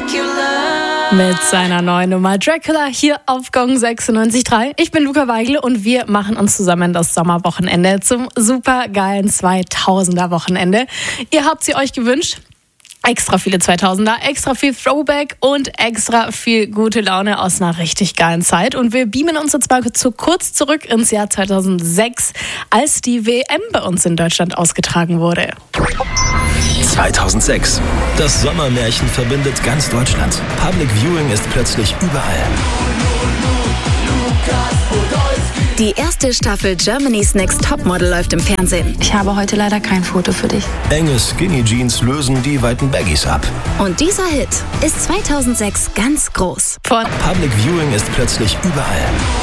Mit seiner neuen Nummer Dracula hier auf Gong 96.3. Ich bin Luca Weigel und wir machen uns zusammen das Sommerwochenende zum supergeilen 2000er-Wochenende. Ihr habt sie euch gewünscht. Extra viele 2000er, extra viel Throwback und extra viel gute Laune aus einer richtig geilen Zeit. Und wir beamen uns jetzt mal kurz zurück ins Jahr 2006, als die WM bei uns in Deutschland ausgetragen wurde. 2006. Das Sommermärchen verbindet ganz Deutschland. Public Viewing ist plötzlich überall. Die erste Staffel Germany's Next Topmodel läuft im Fernsehen. Ich habe heute leider kein Foto für dich. Enge Skinny Jeans lösen die weiten Baggies ab. Und dieser Hit ist 2006 ganz groß. Von Public Viewing ist plötzlich überall.